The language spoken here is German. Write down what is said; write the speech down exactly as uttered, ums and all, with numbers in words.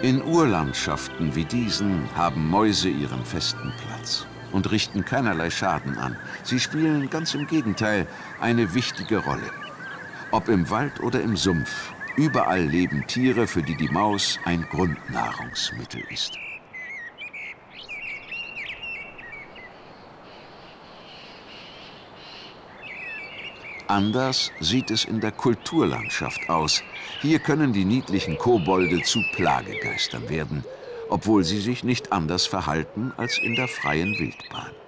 In Urlandschaften wie diesen haben Mäuse ihren festen Platz und richten keinerlei Schaden an. Sie spielen ganz im Gegenteil eine wichtige Rolle. Ob im Wald oder im Sumpf, überall leben Tiere, für die die Maus ein Grundnahrungsmittel ist. Anders sieht es in der Kulturlandschaft aus. Hier können die niedlichen Kobolde zu Plagegeistern werden, obwohl sie sich nicht anders verhalten als in der freien Wildbahn.